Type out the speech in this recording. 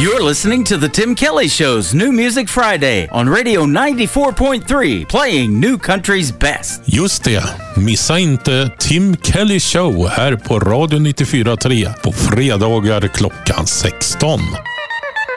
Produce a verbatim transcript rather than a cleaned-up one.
You're listening to The Tim Kelly Show's New Music Friday on Radio ninety-four point three, playing new country's best. Just det. Missa inte Tim Kelly Show här på Radio nittiofyra komma tre på fredagar klockan sexton.